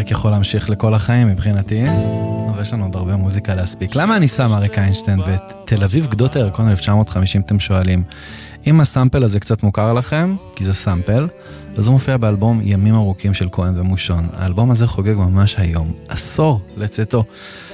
הפרק יכול להמשיך לכל החיים מבחינתי, אבל יש לנו עוד הרבה מוזיקה להספיק. למה אני שם אריק איינשטיין ואת תל אביב גדות הירקון 1950 אתם שואלים? אם הסמפל הזה קצת מוכר לכם, כי זה סמפל, אז הוא מופיע באלבום ימים ארוכים של כהן ומושון. האלבום הזה חוגג ממש היום, עשור לצאתו.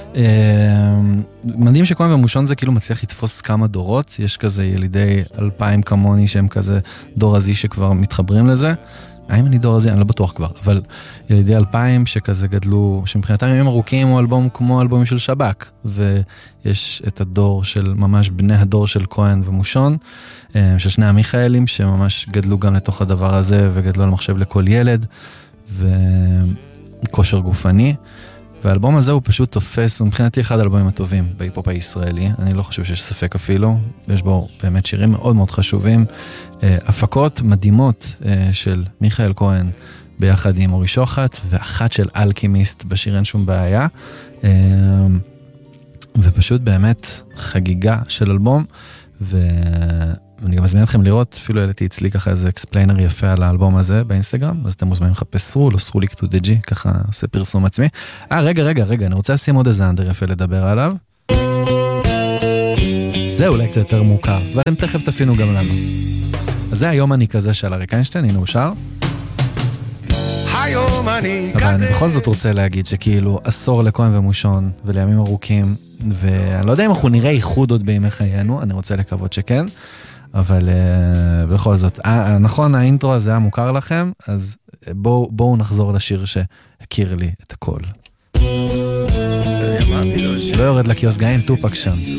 מדהים שכהן ומושון זה כאילו מצליח לתפוס כמה דורות, יש כזה ילידי 2000 כמוני שהם כזה דור הזי שכבר מתחברים לזה. האם אני דור הזי? אני לא בטוח כבר, אבל ילידי 2000 שכזה גדלו, שמבחינתם ימים ארוכים הוא אלבום כמו אלבומים של שבק, ויש את הדור של ממש בני הדור של כהן ומושון, של שני המיכאלים שממש גדלו גם לתוך הדבר הזה, וגדלו על מחשב לכל ילד, וכושר גופני, והאלבום הזה הוא פשוט תופס, הוא מבחינתי אחד האלבומים הטובים בהיפופ הישראלי, אני לא חושב שיש ספק אפילו, יש בו באמת שירים מאוד מאוד חשובים, הפקות מדהימות של מיכאל כהן ביחד עם אורי שוחט, ואחת של אלכימיסט בשיר אין שום בעיה, ופשוט באמת חגיגה של אלבום, ואני גם מזמין אתכם לראות, אפילו העליתי אצלי ככה איזה אקספליינר יפה על האלבום הזה באינסטגרם, אז אתם מוזמנים לחפש סרול או סרוליק טו די ג'י, ככה עושה פרסום עצמי. רגע, אני רוצה לשים עוד איזה אנדר יפה לדבר עליו. זה אולי קצת יותר מוכר, ואתם תכף תפינו גם לנו. אז זה היום אני כזה של אריק איינשטיין, הנה הוא שר. אבל אני בכל זאת רוצה להגיד שכאילו עשור לכהן ומושון ולימים ארוכים, ואני לא יודע אם אנחנו נראה איחוד עוד בימי חיינו, אני רוצה לקוות שכן, אבל בכל זאת, נכון, האינטרו הזה היה מוכר לכם, אז בואו נחזור לשיר שהכיר לי את הכל. לא יורד לקיוסק, אין טופק שם.